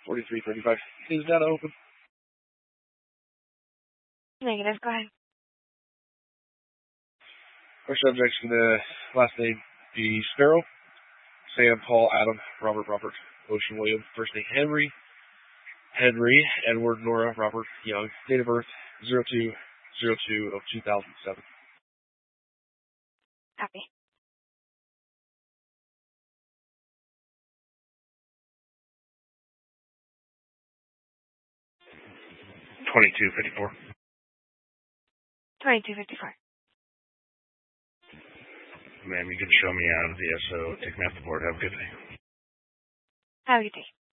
4335 is data open. Negative, go ahead. Our subject's going to last name be Sparrow, Sam, Paul, Adam, Robert, Ocean, William, first name Henry, Edward, Nora, Robert, Young, date of birth 02/02 of 2007. Copy. $22.54. $22.54. Ma'am, you can show me out of the SO. Take me off the board. Have a good day. Have a good day.